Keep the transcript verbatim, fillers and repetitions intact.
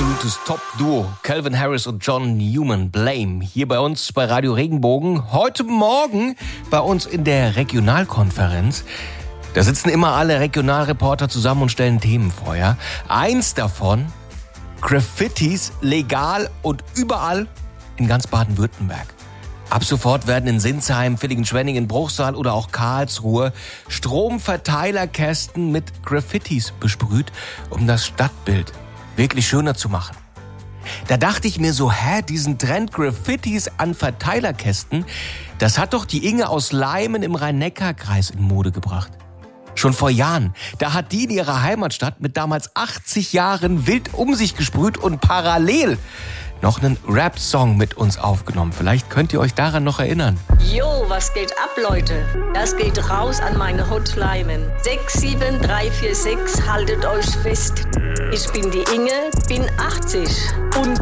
absolutes Top-Duo. Calvin Harris und John Newman, Blame. Hier bei uns bei Radio Regenbogen. Heute Morgen bei uns in der Regionalkonferenz. Da sitzen immer alle Regionalreporter zusammen und stellen Themen vor, ja? Eins davon, Graffitis legal und überall in ganz Baden-Württemberg. Ab sofort werden in Sinsheim, Villingen-Schwenningen, Bruchsal oder auch Karlsruhe Stromverteilerkästen mit Graffitis besprüht, um das Stadtbild wirklich schöner zu machen. Da dachte ich mir so, hä, diesen Trend Graffitis an Verteilerkästen, das hat doch die Inge aus Leimen im Rhein-Neckar-Kreis in Mode gebracht. Schon vor Jahren, da hat die in ihrer Heimatstadt mit damals achtzig Jahren wild um sich gesprüht und parallel noch einen Rap-Song mit uns aufgenommen. Vielleicht könnt ihr euch daran noch erinnern. Jo, was geht ab, Leute? Das geht raus an meine Hotline. sechs sieben drei vier sechs, haltet euch fest. Ich bin die Inge, bin achtzig und